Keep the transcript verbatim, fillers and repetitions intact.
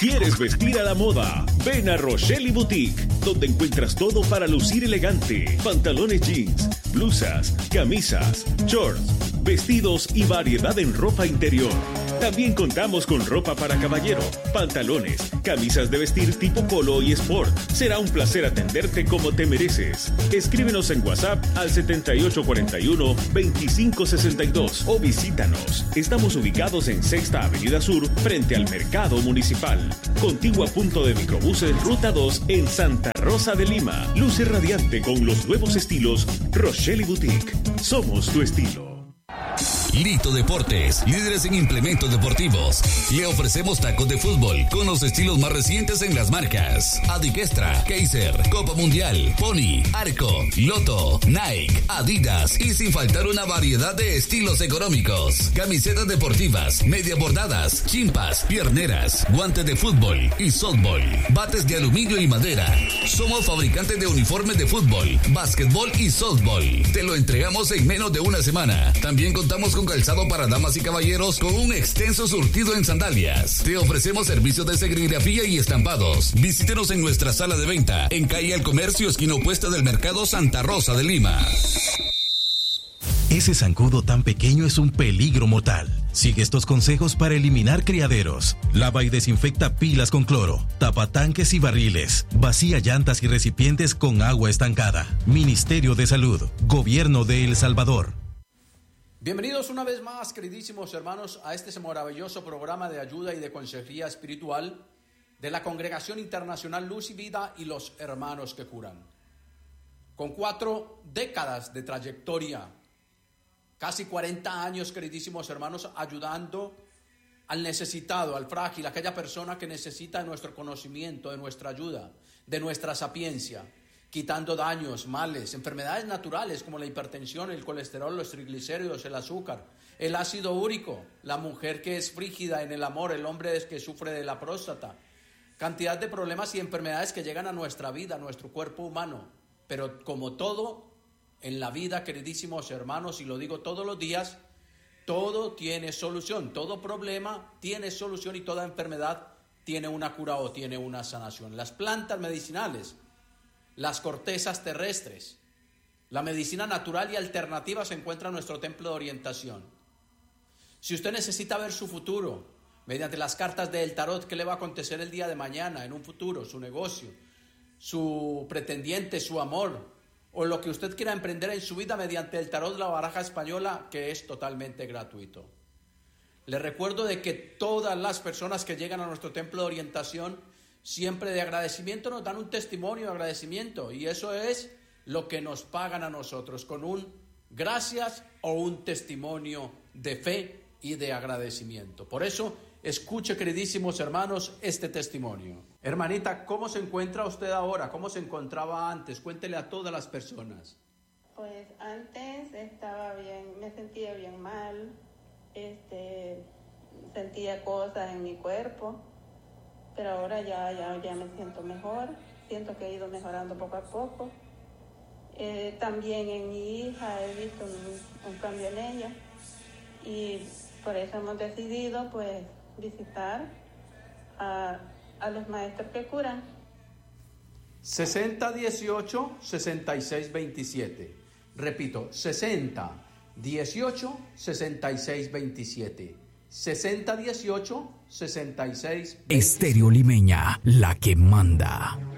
¿Quieres vestir a la moda? Ven a Rochelle Boutique, donde encuentras todo para lucir elegante. Pantalones jeans, blusas, camisas, shorts, vestidos y variedad en ropa interior. También contamos con ropa para caballero, pantalones, camisas de vestir tipo polo y sport. Será un placer atenderte como te mereces. Escríbenos en WhatsApp al setenta y ocho cuarenta y uno, veinticinco sesenta y dos o visítanos. Estamos ubicados en Sexta Avenida Sur, frente al Mercado Municipal. Contigua punto de microbuses Ruta dos en Santa Rosa de Lima. Luce radiante con los nuevos estilos Rochelle Boutique. Somos tu estilo. Lito Deportes, líderes en implementos deportivos. Le ofrecemos tacos de fútbol con los estilos más recientes en las marcas Adiquestra, Kaiser, Copa Mundial, Pony, Arco, Loto, Nike, Adidas y sin faltar una variedad de estilos económicos. Camisetas deportivas, media bordadas, chimpas, pierneras, guantes de fútbol y softball, bates de aluminio y madera. Somos fabricantes de uniformes de fútbol, básquetbol y softball. Te lo entregamos en menos de una semana. También contamos con calzado para damas y caballeros con un extenso surtido en sandalias. Te ofrecemos servicios de serigrafía y estampados. Visítenos en nuestra sala de venta en calle El Comercio, esquina opuesta del Mercado Santa Rosa de Lima. Ese zancudo tan pequeño es un peligro mortal. Sigue estos consejos para eliminar criaderos. Lava y desinfecta pilas con cloro. Tapa tanques y barriles. Vacía llantas y recipientes con agua estancada. Ministerio de Salud. Gobierno de El Salvador. Bienvenidos una vez más, queridísimos hermanos, a este maravilloso programa de ayuda y de consejería espiritual de la Congregación Internacional Luz y Vida y los Hermanos que Curan. Con cuatro décadas de trayectoria, casi cuarenta años, queridísimos hermanos, ayudando al necesitado, al frágil, a aquella persona que necesita de nuestro conocimiento, de nuestra ayuda, de nuestra sapiencia, quitando daños, males, enfermedades naturales como la hipertensión, el colesterol, los triglicéridos, el azúcar, el ácido úrico, la mujer que es frígida en el amor, el hombre que sufre de la próstata, cantidad de problemas y enfermedades que llegan a nuestra vida, a nuestro cuerpo humano. Pero como todo en la vida, queridísimos hermanos, y lo digo todos los días, todo tiene solución, todo problema tiene solución y toda enfermedad tiene una cura o tiene una sanación. Las plantas medicinales, las cortezas terrestres, la medicina natural y alternativa se encuentra en nuestro templo de orientación. Si usted necesita ver su futuro mediante las cartas del tarot, qué le va a acontecer el día de mañana, en un futuro, su negocio, su pretendiente, su amor, o lo que usted quiera emprender en su vida mediante el tarot de la baraja española, que es totalmente gratuito. Le recuerdo de que todas las personas que llegan a nuestro templo de orientación siempre de agradecimiento nos dan un testimonio de agradecimiento, y eso es lo que nos pagan a nosotros, con un gracias o un testimonio de fe y de agradecimiento. Por eso, escuche, queridísimos hermanos, este testimonio. Hermanita, ¿cómo se encuentra usted ahora? ¿Cómo se encontraba antes? Cuéntele a todas las personas. Pues antes estaba bien, me sentía bien mal, este, sentía cosas en mi cuerpo. Pero ahora ya, ya, ya me siento mejor, siento que he ido mejorando poco a poco. Eh, también en mi hija he visto un, un cambio en ella, y por eso hemos decidido pues visitar a, a los maestros que curan. sesenta dieciocho sesenta y seis veintisiete. Repito, sesenta dieciocho sesenta y seis veintisiete. sesenta dieciocho sesenta y seis veintisiete. Estéreo Limeña, la que manda.